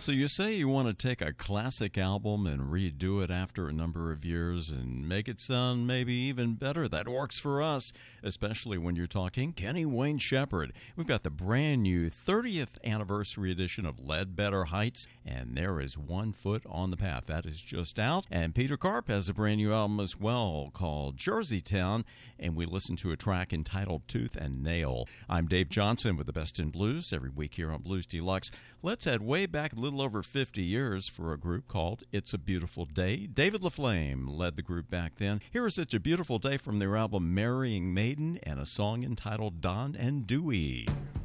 So you say you want to take a classic album and redo it after a number of years and make it sound maybe even better. That works for us, especially when you're talking Kenny Wayne Shepherd. We've got the brand new 30th anniversary edition of Ledbetter Heights, and there is One Foot on the Path. That is just out. And Peter Karp has a brand new album as well called Jersey Town, and we listen to a track entitled Tooth and Nail. I'm Dave Johnson with the Best in Blues every week here on Blues Deluxe. Let's head way back a little over 50 years for a group called It's a Beautiful Day. David LaFlame led the group back then. Here is It's a Beautiful Day from their album Marrying Maiden and a song entitled Don and Dewey.